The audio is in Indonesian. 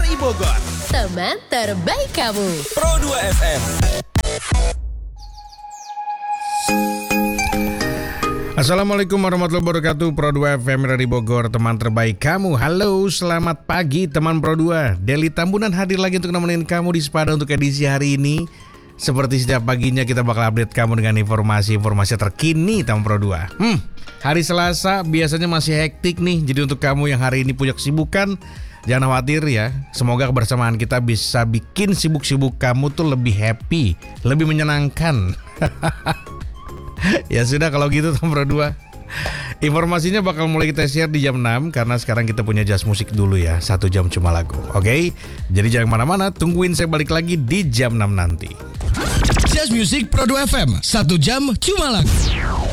dari Bogor. Teman terbaik kamu. Pro 2 FM. Assalamualaikum warahmatullahi wabarakatuh. Pro 2 FM dari Bogor, teman terbaik kamu. Halo, selamat pagi teman Pro 2. Deli Tambunan hadir lagi untuk nemenin kamu di Sepada untuk edisi hari ini. Seperti setiap paginya kita bakal update kamu dengan informasi-informasi terkini teman Pro 2. Hari Selasa biasanya masih hektik nih. Jadi untuk kamu yang hari ini punya kesibukan, jangan khawatir ya. Semoga kebersamaan kita bisa bikin sibuk-sibuk kamu tuh lebih happy, lebih menyenangkan. Ya sudah kalau gitu teman Pro 2. Informasinya bakal mulai kita share di jam 6 karena sekarang kita punya jazz musik dulu ya. 1 jam cuma lagu. Oke? Jadi jangan kemana-mana, tungguin saya balik lagi di jam 6 nanti. Jazz Music Pro 2 FM 1 jam cuma lagu.